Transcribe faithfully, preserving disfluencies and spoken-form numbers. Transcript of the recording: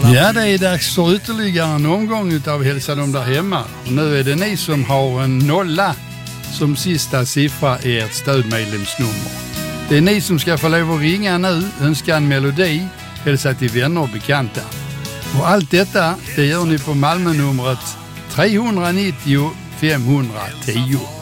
Ja, det är dags för ytterligare en omgång utav Hälsa dem där hemma. Och nu är det ni som har en nolla som sista siffra i ert stödmedlemsnummer. Det är ni som ska få lov att ringa nu, önska en melodi, hälsa till vänner och bekanta. Och allt detta, det gör ni på Malmönumret tre nittio fem tio.